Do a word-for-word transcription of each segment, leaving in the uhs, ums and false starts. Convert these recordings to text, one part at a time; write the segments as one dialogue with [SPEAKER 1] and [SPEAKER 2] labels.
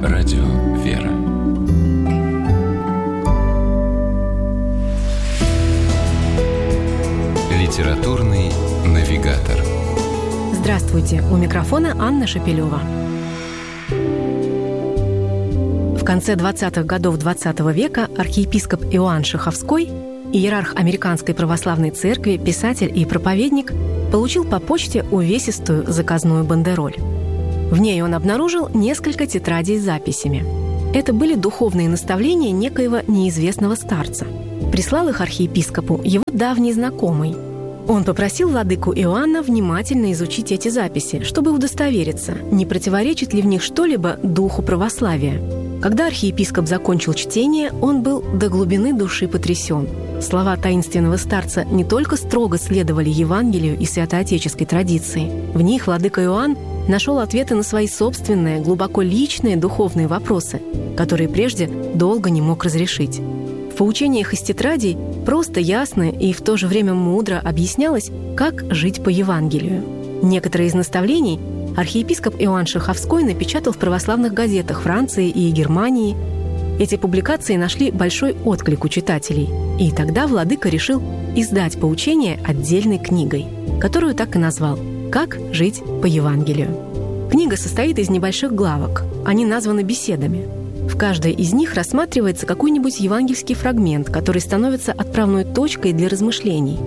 [SPEAKER 1] Радио «Вера». Литературный навигатор.
[SPEAKER 2] Здравствуйте, у микрофона Анна Шапилева. В конце двадцатых годов двадцатого века архиепископ Иоанн Шаховской, иерарх Американской православной церкви, писатель и проповедник, получил по почте увесистую заказную бандероль. В ней он обнаружил несколько тетрадей с записями. Это были духовные наставления некоего неизвестного старца. Прислал их архиепископу его давний знакомый. Он попросил владыку Иоанна внимательно изучить эти записи, чтобы удостовериться, не противоречит ли в них что-либо духу православия. Когда архиепископ закончил чтение, он был до глубины души потрясен. Слова таинственного старца не только строго следовали Евангелию и святоотеческой традиции. В них владыка Иоанн нашел ответы на свои собственные, глубоко личные духовные вопросы, которые прежде долго не мог разрешить. В поучениях из тетрадей просто, ясно и в то же время мудро объяснялось, как жить по Евангелию. Некоторые из наставлений архиепископ Иоанн Шаховской напечатал в православных газетах Франции и Германии. Эти публикации нашли большой отклик у читателей, и тогда владыка решил издать поучение отдельной книгой, которую так и назвал «Как жить по Евангелию». Книга состоит из небольших главок, они названы беседами. В каждой из них рассматривается какой-нибудь евангельский фрагмент, который становится отправной точкой для размышлений.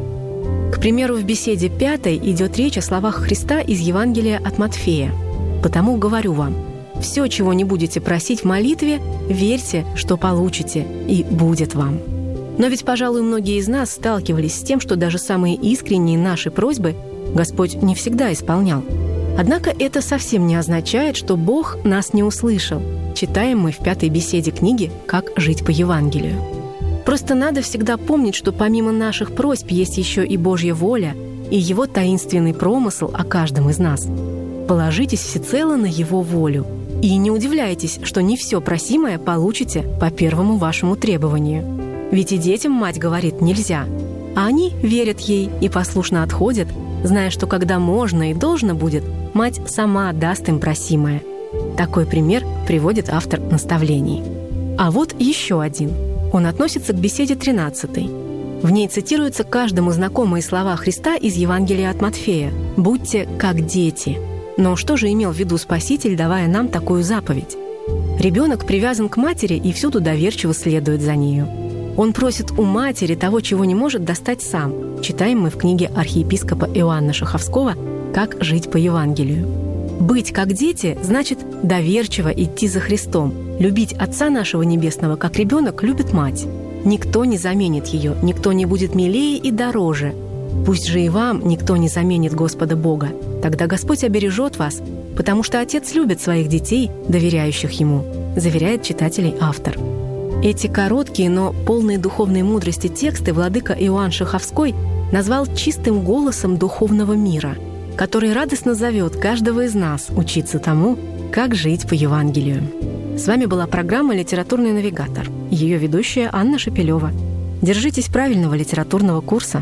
[SPEAKER 2] К примеру, в беседе пятой идет речь о словах Христа из Евангелия от Матфея. «Потому говорю вам, все, чего не будете просить в молитве, верьте, что получите, и будет вам». Но ведь, пожалуй, многие из нас сталкивались с тем, что даже самые искренние наши просьбы Господь не всегда исполнял. Однако это совсем не означает, что Бог нас не услышал. Читаем мы в пятой беседе книги «Как жить по Евангелию». Просто надо всегда помнить, что помимо наших просьб есть еще и Божья воля и Его таинственный промысл о каждом из нас. Положитесь всецело на Его волю и не удивляйтесь, что не все просимое получите по первому вашему требованию. Ведь и детям мать говорит «нельзя», а они верят ей и послушно отходят, зная, что когда можно и должно будет, мать сама даст им просимое. Такой пример приводит автор наставлений. А вот еще один. Он относится к беседе тринадцатой. В ней цитируются каждому знакомые слова Христа из Евангелия от Матфея «Будьте как дети». Но что же имел в виду Спаситель, давая нам такую заповедь? Ребенок привязан к матери и всюду доверчиво следует за нею. Он просит у матери того, чего не может достать сам. Читаем мы в книге архиепископа Иоанна Шаховского «Как жить по Евангелию». Быть как дети значит доверчиво идти за Христом, любить Отца нашего Небесного, как ребенок любит мать. Никто не заменит ее, никто не будет милее и дороже. Пусть же и вам никто не заменит Господа Бога. Тогда Господь обережет вас, потому что Отец любит своих детей, доверяющих Ему, заверяет читателей автор. Эти короткие, но полные духовной мудрости тексты владыка Иоанн Шаховской назвал чистым голосом духовного мира, который радостно зовет каждого из нас учиться тому, как жить по Евангелию. С вами была программа «Литературный навигатор». Ее ведущая Анна Шапилева. Держитесь правильного литературного курса.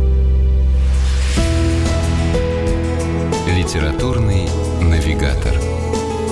[SPEAKER 1] Литературный навигатор.